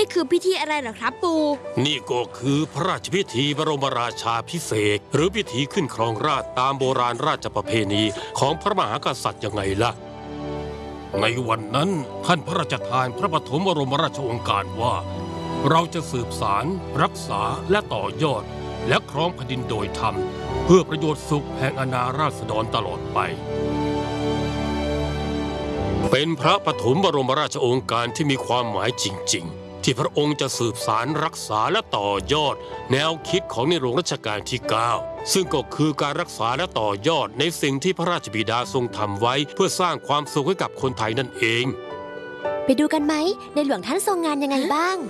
นี่คือพิธีอะไรเหรอครับปู่นี่ก็คือพระราชพิธีบรมราชาภิเษกหรือพิธีขึ้นครองราชย์ตามโบราณราชประเพณีของพระมหากษัตริย์ยังไงล่ะในวันนั้นท่านพระราชทานพระปฐมบรมราชโองการว่าเราจะสืบสารรักษาและต่อยอดและครองแผ่นดินโดยธรรมเพื่อประโยชน์สุขแห่งอาณาราษฎรตลอดไปเป็นพระปฐมบรมราชโองการที่มีความหมายจริงๆที่พระองค์จะสืบสารรักษาและต่อยอดแนวคิดของในหลวงรัชกาลที่ 9ซึ่งก็คือการรักษาและต่อยอดในสิ่งที่พระราชบิดาทรงทำไว้เพื่อสร้างความสุขให้กับคนไทยนั่นเองไปดูกันไหมในหลวงท่านทรงงานยังไงบ้าง